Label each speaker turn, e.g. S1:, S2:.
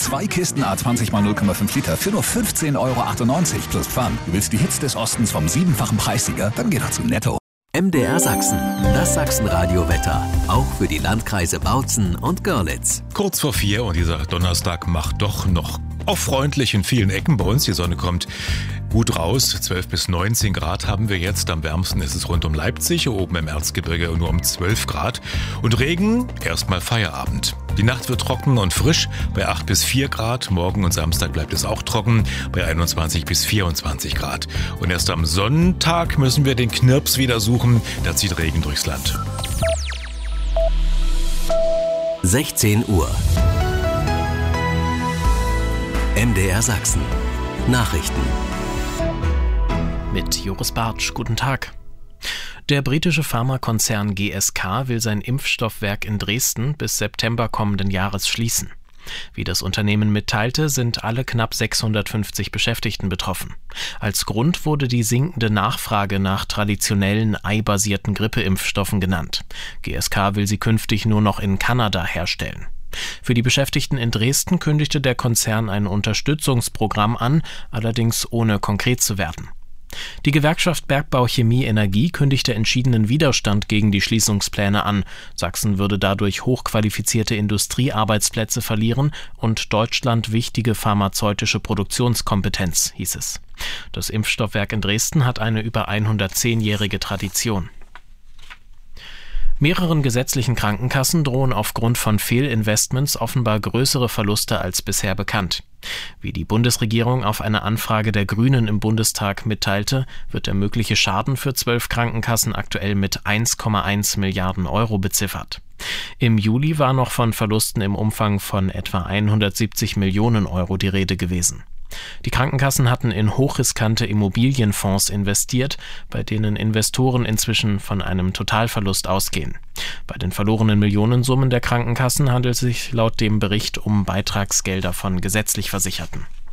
S1: 2 Kisten A20 x 0,5 Liter für nur 15,98 € plus Pfand. Du willst die Hits des Ostens vom 7-fachen Preissieger? Dann geh doch zu Netto.
S2: MDR Sachsen, das Sachsenradio-Wetter. Auch für die Landkreise Bautzen und Görlitz.
S3: Kurz vor 4 und dieser Donnerstag macht doch noch auch freundlich in vielen Ecken bei uns. Die Sonne kommt gut raus. 12 bis 19 Grad haben wir jetzt. Am wärmsten ist es rund um Leipzig, oben im Erzgebirge nur um 12 Grad. Und Regen, erstmal Feierabend. Die Nacht wird trocken und frisch bei 8 bis 4 Grad. Morgen und Samstag bleibt es auch trocken bei 21 bis 24 Grad. Und erst am Sonntag müssen wir den Knirps wieder suchen. Da zieht Regen durchs Land.
S2: 16 Uhr. MDR Sachsen. Nachrichten.
S4: Mit Joris Bartsch, guten Tag. Der britische Pharmakonzern GSK will sein Impfstoffwerk in Dresden bis September kommenden Jahres schließen. Wie das Unternehmen mitteilte, sind alle knapp 650 Beschäftigten betroffen. Als Grund wurde die sinkende Nachfrage nach traditionellen eibasierten Grippeimpfstoffen genannt. GSK will sie künftig nur noch in Kanada herstellen. Für die Beschäftigten in Dresden kündigte der Konzern ein Unterstützungsprogramm an, allerdings ohne konkret zu werden. Die Gewerkschaft Bergbau Chemie Energie kündigte entschiedenen Widerstand gegen die Schließungspläne an. Sachsen würde dadurch hochqualifizierte Industriearbeitsplätze verlieren und Deutschland wichtige pharmazeutische Produktionskompetenz, hieß es. Das Impfstoffwerk in Dresden hat eine über 110-jährige Tradition. Mehreren gesetzlichen Krankenkassen drohen aufgrund von Fehlinvestments offenbar größere Verluste als bisher bekannt. Wie die Bundesregierung auf eine Anfrage der Grünen im Bundestag mitteilte, wird der mögliche Schaden für 12 Krankenkassen aktuell mit 1,1 Milliarden € beziffert. Im Juli war noch von Verlusten im Umfang von etwa 170 Millionen € die Rede gewesen. Die Krankenkassen hatten in hochriskante Immobilienfonds investiert, bei denen Investoren inzwischen von einem Totalverlust ausgehen. Bei den verlorenen Millionensummen der Krankenkassen handelt es sich laut dem Bericht um Beitragsgelder von gesetzlich Versicherten.